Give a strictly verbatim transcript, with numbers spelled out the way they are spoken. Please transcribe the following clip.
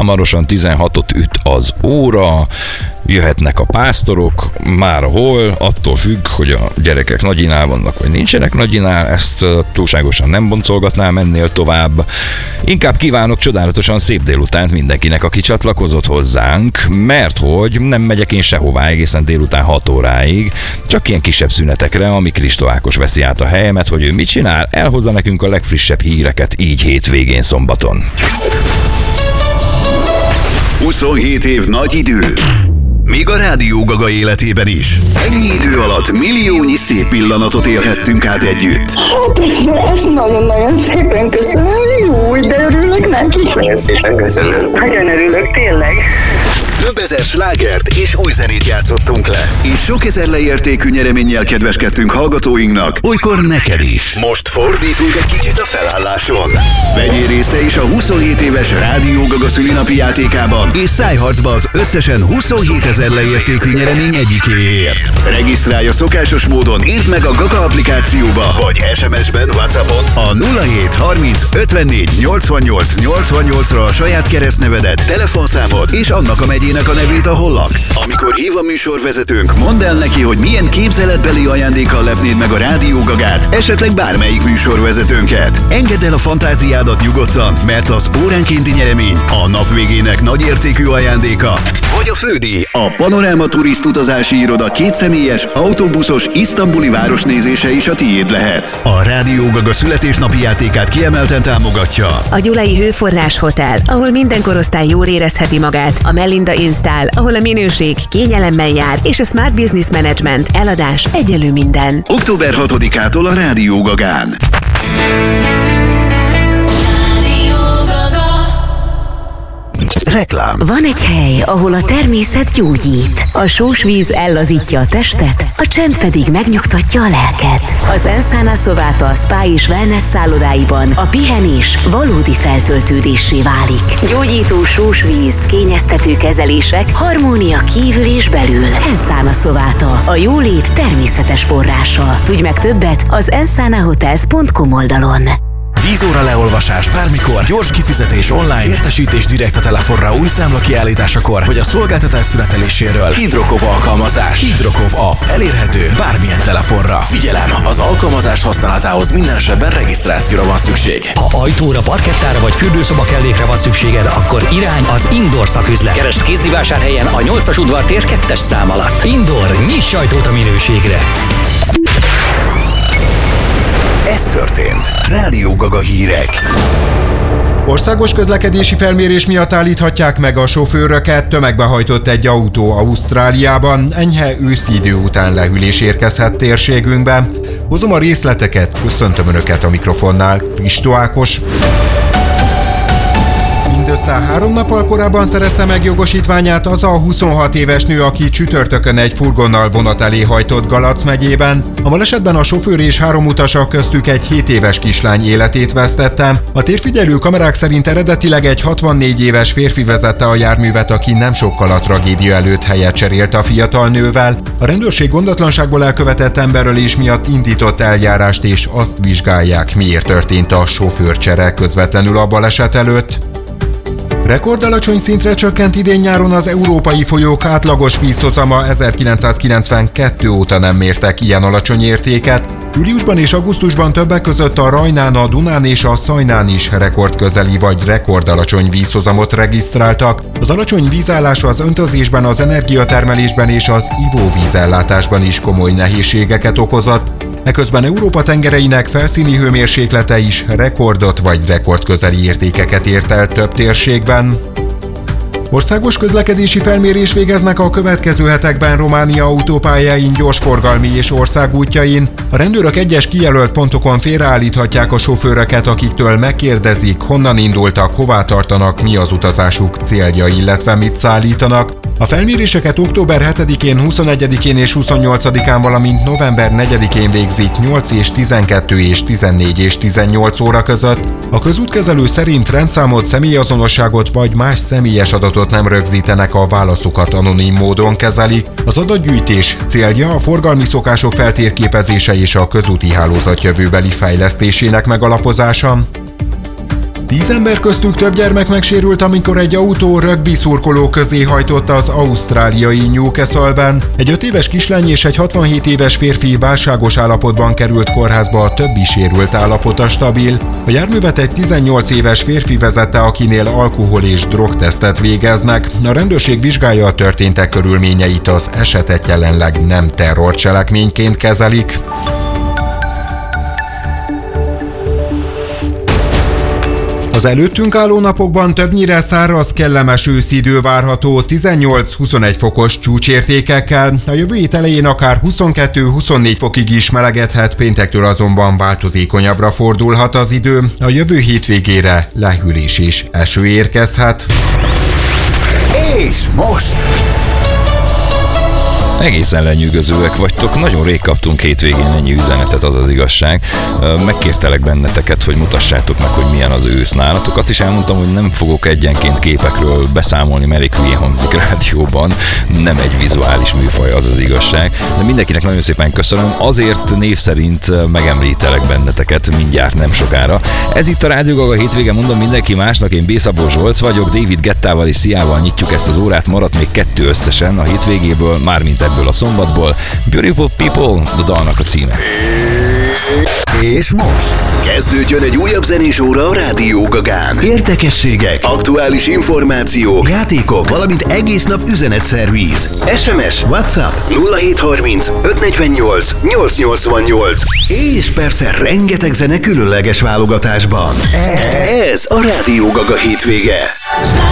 hamarosan tizenhatot üt az óra, jöhetnek a pásztorok, már hol, attól függ, hogy a gyerekek nagyinál vannak, vagy nincsenek nagyinál, ezt túlságosan nem boncolgatnám ennél tovább. Inkább kívánok csodálatosan szép délutánt mindenkinek, aki csatlakozott hozzánk, mert hogy nem megyek én sehová egészen délután hat óráig, csak ilyen kisebb szünetekre, ami Kristó Ákos veszi át a helyemet, hogy ő mit csinál, elhozza nekünk a legfrissebb híreket így hétvégén szombaton. huszonhét év nagy idő. Még a Rádió Gaga életében is. Ennyi idő alatt milliónyi szép pillanatot élhettünk át együtt. Hát ezt nagyon-nagyon szépen köszönöm. Jó, de örülök neki. Nagyon szépen köszönöm. Nagyon örülök, tényleg. Több ezer slágert és új zenét játszottunk le. És sok ezer leértékű nyereménnyel kedveskedtünk hallgatóinknak, olykor neked is. Most fordítunk egy kicsit a felálláson. Vegyél részt te is a huszonhét éves Rádió Gaga szülinapi játékában, és szállj harcba az összesen huszonhét ezer leértékű nyeremény egyikéért. Regisztrálj a szokásos módon, írd meg a Gaga applikációba, vagy es em es-ben, WhatsAppon a nulla hét harminc ötvennégy nyolcvannyolc nyolcvannyolcra a saját keresztnevedet, telefonszámod és annak a megyének a nevét, ahol laksz. Amikor hív a műsorvezetőnk, mondd el neki, hogy milyen képzeletbeli ajándékkal lepnéd meg a Rádió Gagát, esetleg bármelyik műsorvezetőnket. Engedd el a fantáziádat nyugodtan, mert az óránkénti nyeremény a nap végének nagy értékű ajándéka, vagy a fődíj, a Panoráma Turist utazási iroda kétszemélyes, autóbuszos isztambuli városnézése is a tiéd lehet. A Rádió Gaga születésnapi játékát kiemelten támogatja a Gyulai Hőforrás Hotel, ahol minden korosztály jól érezheti magát, a Melinda Install, ahol a minőség kényelemmel jár, és a Smart Business Management eladás egyelő minden. október hatodikától a Rádió Gagán. Reklám. Van egy hely, ahol a természet gyógyít. A sós víz ellazítja a testet, a csend pedig megnyugtatja a lelket. Az Ensana Sovata Spa és Wellness szállodáiban a pihenés valódi feltöltődéssé válik. Gyógyító sós víz, kényeztető kezelések, harmónia kívül és belül. Ensana Sovata, a jólét természetes forrása. Tudj meg többet az ensana hotels pont com oldalon. Vízóra leolvasás bármikor, gyors kifizetés online, értesítés direkt a telefonra új számla kiállításakor, vagy a szolgáltatás szüneteléséről. Hidrokov alkalmazás. Hidrokov app. Elérhető bármilyen telefonra. Figyelem! Az alkalmazás használatához minden esetben regisztrációra van szükség. Ha ajtóra, parkettára vagy fürdőszoba kellékre van szükséged, akkor irány az Indoor szaküzlet. Keresd Kézdivásárhelyen a nyolcas udvartér kettes szám alatt. Indoor, nyiss ajtót a minőségre! Ez történt. Rádió Gaga hírek. Országos közlekedési felmérés miatt állíthatják meg a sofőröket, tömegbe hajtott egy autó Ausztráliában, enyhe őszi idő után lehűlés érkezhet térségünkbe. Hozom a részleteket, köszöntöm Önöket a mikrofonnál, Kristó Ákos. Mindössze három nappal korábban szerezte meg jogosítványát az a huszonhat éves nő, aki csütörtökön egy furgonnal vonat elé hajtott Galac megyében. A balesetben a sofőr és három utasa, köztük egy hét éves kislány életét vesztette. A térfigyelő kamerák szerint eredetileg egy hatvannégy éves férfi vezette a járművet, aki nem sokkal a tragédia előtt helyet cserélt a fiatal nővel. A rendőrség gondatlanságból elkövetett emberölés miatt indított eljárást, és azt vizsgálják, miért történt a sofőrcsere közvetlenül a baleset előtt. Rekordalacsony szintre csökkent idén-nyáron az európai folyók átlagos vízhozama, ezerkilencszázkilencvenkettő óta nem mértek ilyen alacsony értéket. Júliusban és augusztusban többek között a Rajnán, a Dunán és a Szajnán is rekordközeli vagy rekordalacsony vízhozamot regisztráltak. Az alacsony vízállás az öntözésben, az energiatermelésben és az ivóvízellátásban is komoly nehézségeket okozott. Eközben Európa tengereinek felszíni hőmérséklete is rekordot vagy rekordközeli értékeket ért el több térségben. Országos közlekedési felmérés végeznek a következő hetekben Románia autópályáin, gyorsforgalmi és országútjain. A rendőrök egyes kijelölt pontokon félreállíthatják a sofőröket, akiktől megkérdezik, honnan indultak, hová tartanak, mi az utazásuk célja, illetve mit szállítanak. A felméréseket október hetedikén, huszonegyedikén és huszonnyolcadikán, valamint november negyedikén végzik nyolc és tizenkettő és tizennégy és tizennyolc óra között. A közútkezelő szerint rendszámot, személyazonosságot vagy más személyes adatot nem rögzítenek, a válaszokat anonim módon kezelik. Az adatgyűjtés célja a forgalmi szokások feltérképezése és a közúti hálózat jövőbeli fejlesztésének megalapozása. Tíz ember köztük több gyermek megsérült, amikor egy autó rögbi szurkoló közé hajtott az ausztráliai Newcastle-ben. Egy öt éves kislány és egy hatvanhét éves férfi válságos állapotban került kórházba, a többi sérült állapota stabil. A járművet egy tizennyolc éves férfi vezette, akinél alkohol- és drogtesztet végeznek. A rendőrség vizsgálja a történtek körülményeit, az esetet jelenleg nem terrorcselekményként kezelik. Az előttünk álló napokban többnyire száraz, kellemes őszi idő várható tizennyolc-huszonegy fokos csúcsértékekkel, a jövő hét elején akár huszonkettő-huszonnégy fokig is melegedhet, péntektől azonban változékonyabbra fordulhat az idő, a jövő hétvégére lehűlés és eső érkezhet. És most... Egészen lenyűgözőek vagytok, nagyon rég kaptunk hétvégén ennyi üzenetet, az az igazság. Megkértelek benneteket, hogy mutassátok meg, hogy milyen az ősz nálatok. Azt is elmondtam, hogy nem fogok egyenként képekről beszámolni, mert elég hülyén hangzik rádióban. Nem egy vizuális műfaj, az az igazság. De mindenkinek nagyon szépen köszönöm, azért név szerint megemlítelek benneteket mindjárt nem sokára. Ez itt a Rádió Gaga hétvége, mondom mindenki másnak, én B. Szabó Zsolt vagyok, David Gettával és Sziával nyitjuk ezt az órát, maradt még kettő összesen a hétvégéből, mármint ebből a szombatból. Beautiful People, a dalnak a címe. És most kezdődjön egy újabb zenés óra a Rádió Gagán. Érdekességek, aktuális információk, játékok, valamint egész nap üzenetszervíz. es em es, WhatsApp nulla hét harminc öt negyvennyolc nyolc nyolcvannyolc. És persze rengeteg zene különleges válogatásban. Ez a Rádió Gaga hétvége.